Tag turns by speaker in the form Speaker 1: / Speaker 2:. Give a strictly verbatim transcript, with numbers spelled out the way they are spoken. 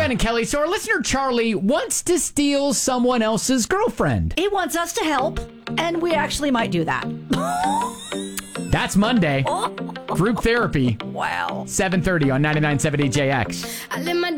Speaker 1: Jen and Kelly. So our listener Charlie wants to steal someone else's girlfriend.
Speaker 2: He wants us to help, and we actually might do that.
Speaker 1: That's Monday. Group therapy.
Speaker 2: Wow.
Speaker 1: seven thirty on ninety-nine point seven D J X.
Speaker 3: I live my